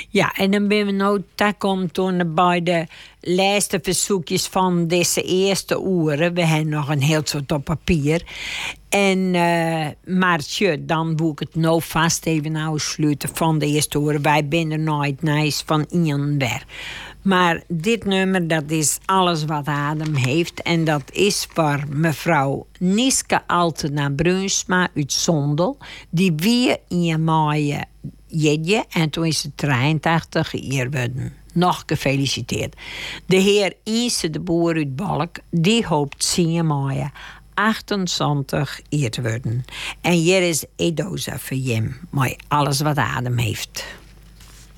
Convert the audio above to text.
Ja, en dan ben we nou, dat komt toen bij de laatste verzoekjes van deze eerste uren. We hebben nog een heel soort op papier. En, maar tje, dan moet ik het nou vast even afsluiten van de eerste uren. Wij zijn nooit nice van iemand weer. Maar dit nummer, dat is alles wat adem heeft. En dat is voor mevrouw Niske Altena Bruinsma uit Zondel. Die wie in maaie jedje. En toen is het 83 jaar geworden. Nog gefeliciteerd. De heer Ise de Boer uit Balk, die hoopt zien maaie 28 jaar te worden. En hier is Edoza voor hem. Maar alles wat adem heeft.